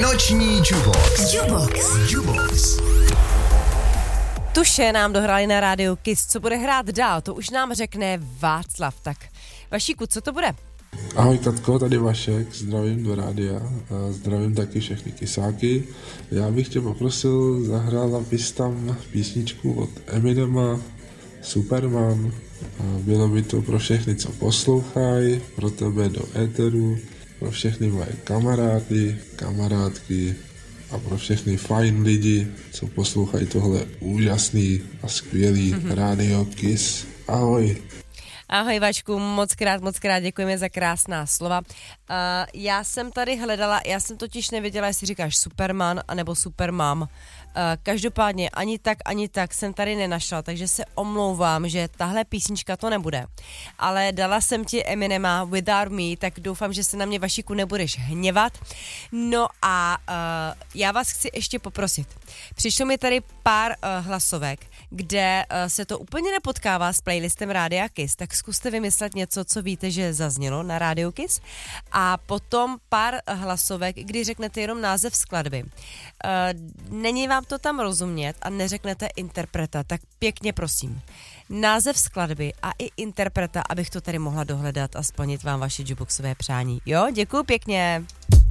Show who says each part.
Speaker 1: Noční Jubox.
Speaker 2: Tuše nám dohráli na rádiu Kiss. Co bude hrát dál, to už nám řekne Václav. Tak Vašíku, co to bude?
Speaker 3: Ahoj Katko, tady Vašek, zdravím do rádia, zdravím taky všechny kysáky. Já bych tě poprosil, zahrála bys tam písničku od Eminema, Superman. Bylo by to pro všechny, co poslouchají, pro tebe do éteru, pro všechny moje kamarády, kamarádky a pro všechny fajn lidi, co poslouchají tohle úžasný a skvělý rádio Kiss. Ahoj.
Speaker 2: Ahoj Vašku, moc krát děkujeme za krásná slova. Já jsem tady hledala, já jsem totiž nevěděla, jestli říkáš Superman anebo Supermam. Každopádně ani tak jsem tady nenašla, takže se omlouvám, že tahle písnička to nebude. Ale dala jsem ti Eminema Without Me, tak doufám, že se na mě Vašíku nebudeš hněvat. No a já vás chci ještě poprosit. Přišlo mi tady pár hlasovek, kde se to úplně nepotkává s playlistem Rádia Kiss, tak zkuste vymyslet něco, co víte, že zaznělo na Rádiu Kiss. A potom pár hlasovek, kdy řeknete jenom název skladby. Není vám to tam rozumět a neřeknete interpreta, tak pěkně prosím. Název skladby a i interpreta, abych to tady mohla dohledat a splnit vám vaše jukeboxové přání. Jo, děkuju pěkně.